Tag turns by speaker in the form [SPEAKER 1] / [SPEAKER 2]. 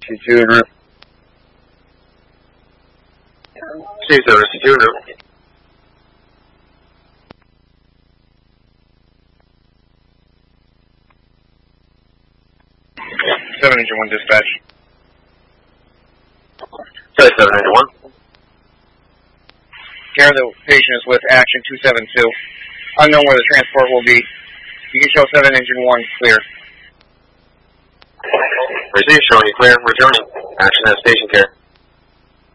[SPEAKER 1] 62 en route.
[SPEAKER 2] 2762 en route.
[SPEAKER 3] 7 Engine 1 dispatch.
[SPEAKER 2] 7 Engine 1.
[SPEAKER 3] Care the patient is with Action 272. Unknown where the transport will be. You can show 7 Engine 1 clear.
[SPEAKER 2] Receive, showing you clear. Returning. Action at station care.